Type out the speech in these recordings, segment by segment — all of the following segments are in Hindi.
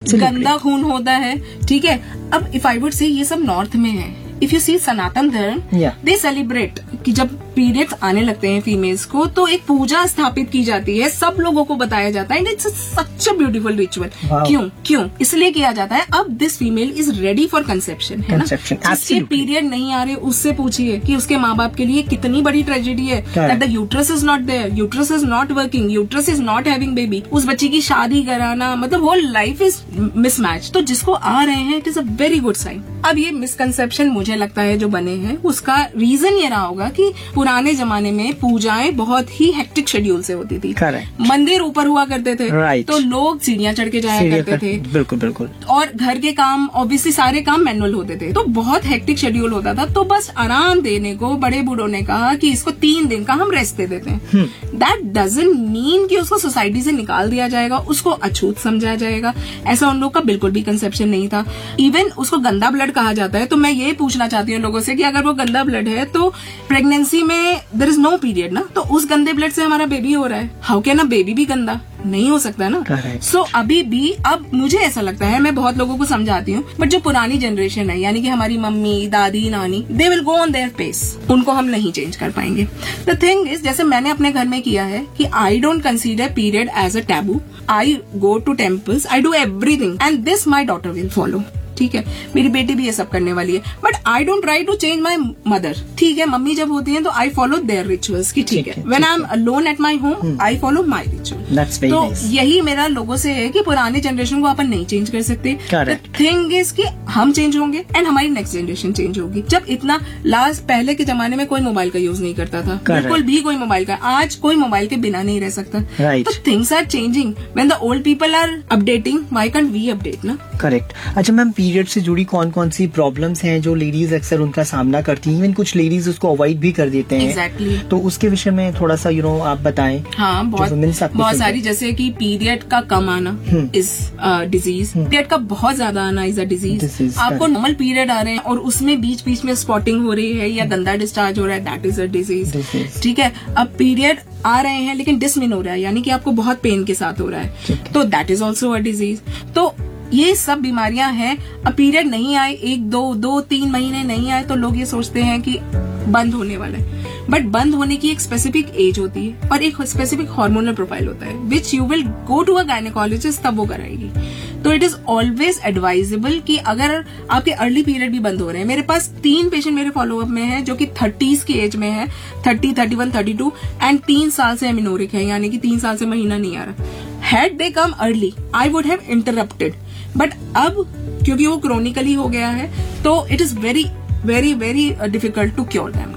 गंदा खून होता है, ठीक है। अब इफ आई वुड से ये सब नॉर्थ में है। इफ यू सी सनातन धर्म, दे सेलिब्रेट कि जब पीरियड्स आने लगते हैं फीमेल्स को तो एक पूजा स्थापित की जाती है, सब लोगों को बताया जाता है, it's such a beautiful ritual. क्यों इसलिए किया जाता है, अब this female is ready for conception, है ना। जिसके पीरियड नहीं आ रहे उससे पूछिए कि उसके माँ बाप के लिए कितनी बड़ी ट्रेजेडी है that the uterus is not there, uterus is not working, uterus is not having baby. उस बच्ची की शादी कराना, मतलब होल लाइफ इज मिसमैच। तो जिसको आ रहे हैं it is a very good sign. अब ये मिसकंसेप्शन मुझे लगता है जो बने हैं उसका रीजन ये रहा होगा कि पुराने जमाने में पूजाएं बहुत ही हेक्टिक शेड्यूल से होती थी। मंदिर ऊपर हुआ करते थे, तो लोग सीढ़ियां चढ़ के जाया करते थे। बिल्कुल बिल्कुल। और घर के काम ऑब्वियसली सारे काम मैनुअल होते थे, तो बहुत हेक्टिक शेड्यूल होता था। तो बस आराम देने को बड़े बूढ़ों ने कहा कि इसको 3 दिन का हम रेस्ट दे देते हैं। दैट डजंट मीन कि उसको सोसाइटी से निकाल दिया जाएगा, उसको अछूत समझा जाएगा। ऐसा उन लोग का बिल्कुल भी कंसेप्शन नहीं था। इवन उसको गंदा ब्लड कहा जाता है। तो मैं ये पूछना चाहती हूँ लोगों से कि अगर वो गंदा ब्लड है तो प्रेगनेंसी में देयर इज नो पीरियड ना, तो उस गंदे ब्लड से हमारा बेबी हो रहा है, हाउ कैन अ बेबी भी गंदा? नहीं हो सकता ना। सो अभी भी अब मुझे ऐसा लगता है, मैं बहुत लोगों को समझाती हूँ, बट जो पुरानी जनरेशन है यानी कि हमारी मम्मी दादी नानी, they will go on their pace, उनको हम नहीं चेंज कर पाएंगे। द थिंग इज, जैसे मैंने अपने घर में किया है कि I don't consider period as a taboo, I go to temples, I do everything and this my daughter will follow. ठीक है, मेरी बेटी भी ये सब करने वाली है, but I don't try to change my mother. ठीक है, मम्मी जब होती है तो आई फॉलो देयर रिचुअल्स की, ठीक है। When I am alone at my home I follow my ritual. तो यही मेरा लोगों से है कि पुराने जनरेशन को अपन नहीं चेंज कर सकते। द थिंग इज कि हम चेंज होंगे एंड हमारी नेक्स्ट जनरेशन चेंज होगी। जब इतना पहले के जमाने में कोई मोबाइल का यूज नहीं करता था, बिल्कुल भी कोई मोबाइल का, आज कोई मोबाइल के बिना नहीं रह सकता। तो things are changing. When the old people are updating, why can't we update ना? करेक्ट। अच्छा मैम, पीरियड से जुड़ी कौन कौन सी प्रॉब्लम्स हैं जो लेडीज अक्सर उनका सामना करती हैं? इवन कुछ लेडीज उसको अवॉइड भी कर देते हैं। Exactly. तो उसके विषय में थोड़ा सा आप बताएं। हाँ, बहुत सारी, जैसे कि पीरियड का कम आना इज डिजीज, पीरियड का बहुत ज्यादा आना इज अ डिजीज। आपको नॉर्मल पीरियड आ रहे हैं और उसमें बीच बीच में स्पॉटिंग हो रही है या गंदा डिस्चार्ज हो रहा है, दैट इज अ डिजीज। ठीक है, अब पीरियड आ रहे हैं लेकिन डिसमिन हो रहा है यानी कि आपको बहुत पेन के साथ हो रहा है, तो that is also a disease. तो ये सब बीमारियां हैं। अब पीरियड नहीं आए, 1-2-3 महीने नहीं आए, तो लोग ये सोचते हैं कि बंद होने वाला है, बट बंद होने की एक स्पेसिफिक एज होती है और एक स्पेसिफिक हार्मोनल प्रोफाइल होता है, which you will go to a gynaecologist, तब वो कराएगी। तो इट इज ऑलवेज एडवाइजेबल कि अगर आपके अर्ली पीरियड भी बंद हो रहे हैं, मेरे पास 3 पेशेंट मेरे फॉलोअप में है जो कि 30s की एज में है, 30, 31, 32 एंड 3 साल से एमिनोरिक है, यानी कि 3 साल से महीना नहीं आ रहा। Had they come early I would have interrupted, but अब क्योंकि वो क्रोनिकली हो गया है तो it is very very very difficult to cure them.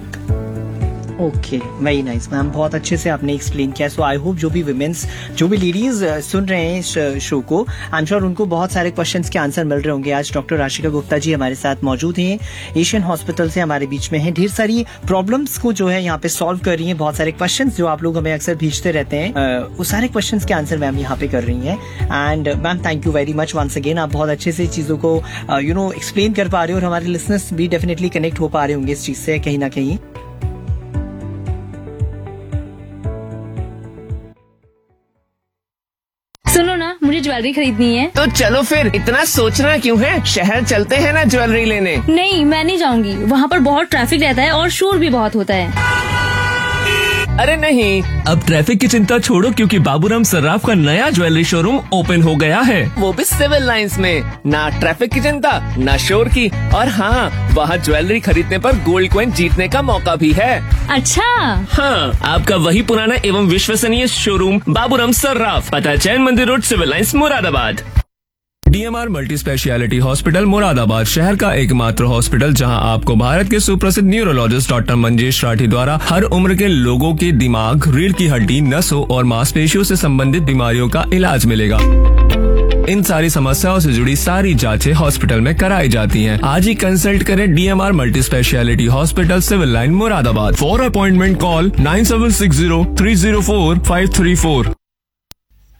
Okay, very nice ma'am, बहुत अच्छे से आपने एक्सप्लेन किया। सो आई होप जो भी विमेन्स, जो भी लेडीज सुन रहे हैं इस शो को, आई एम श्योर उनको बहुत सारे क्वेश्चंस के आंसर मिल रहे होंगे। आज डॉक्टर राशिका गुप्ता जी हमारे साथ मौजूद हैं, एशियन हॉस्पिटल से हमारे बीच में हैं, ढेर सारी प्रॉब्लम्स को जो है यहाँ पे सॉल्व कर रही हैं। बहुत सारे क्वेश्चंस जो आप लोग हमें अक्सर भेजते रहते हैं, उस सारे क्वेश्चंस के आंसर मैम यहाँ पे कर रही हैं। And ma'am, thank you very much once again. आप बहुत अच्छे से चीजों को एक्सप्लेन कर पा रहे हो और हमारे लिसनर्स भी डेफिनेटली कनेक्ट हो पा रहे होंगे इस चीज से कहीं ना कहीं। सुनो ना, मुझे ज्वेलरी खरीदनी है। तो चलो फिर, इतना सोचना क्यों है, शहर चलते हैं ना ज्वेलरी लेने। नहीं, मैं नहीं जाऊंगी, वहाँ पर बहुत ट्रैफिक रहता है और शोर भी बहुत होता है। अरे नहीं, अब ट्रैफिक की चिंता छोड़ो, क्योंकि बाबूराम सर्राफ का नया ज्वेलरी शोरूम ओपन हो गया है, वो भी सिविल लाइंस में। ना ट्रैफिक की चिंता, ना शोर की, और हाँ, वहाँ ज्वेलरी खरीदने पर गोल्ड कॉइन जीतने का मौका भी है। अच्छा, हाँ, आपका वही पुराना एवं विश्वसनीय शोरूम बाबूराम सर्राफ, पता जैन मंदिर road, civil lines, Moradabad. DMR multi speciality hospital Moradabad, शहर का एकमात्र हॉस्पिटल जहां आपको भारत के सुप्रसिद्ध न्यूरोलॉजिस्ट डॉक्टर मंजेश राठी द्वारा हर उम्र के लोगों के दिमाग, रीढ़ की हड्डी, नसों और मांसपेशियों से संबंधित बीमारियों का इलाज मिलेगा। इन सारी समस्याओं से जुड़ी सारी जांचें हॉस्पिटल में कराई जाती हैं। आज ही कंसल्ट करें DMR multi speciality hospital, civil line, Moradabad. For appointment call 9760 304 534।